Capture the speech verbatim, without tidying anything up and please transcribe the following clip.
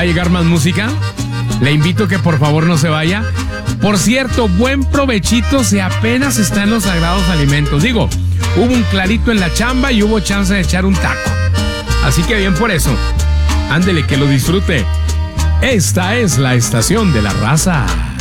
Va a llegar más música. Le invito que por favor no se vaya. Por cierto, buen provechito si apenas está en los sagrados alimentos. Digo, hubo un clarito en la chamba y hubo chance de echar un taco. Así que bien por eso. Ándele, que lo disfrute. Esta es la estación de la raza.